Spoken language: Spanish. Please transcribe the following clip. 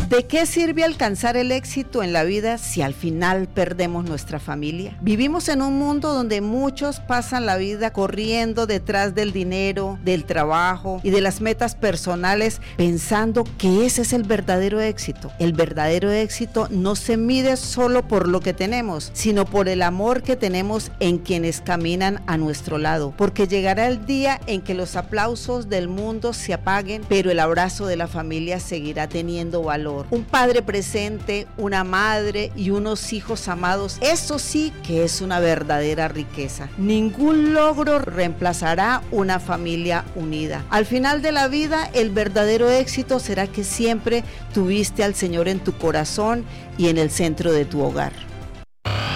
¿De qué sirve alcanzar el éxito en la vida si al final perdemos nuestra familia? Vivimos en un mundo donde muchos pasan la vida corriendo detrás del dinero, del trabajo y de las metas personales, pensando que ese es el verdadero éxito. El verdadero éxito no se mide solo por lo que tenemos, sino por el amor que tenemos en quienes caminan a nuestro lado, porque llegará el día en que los aplausos del mundo se apaguen, pero el abrazo de la familia seguirá teniendo valor. Un padre presente, una madre y unos hijos amados, eso sí que es una verdadera riqueza. Ningún logro reemplazará una familia unida. Al final de la vida, el verdadero éxito será que siempre tuviste al Señor en tu corazón y en el centro de tu hogar.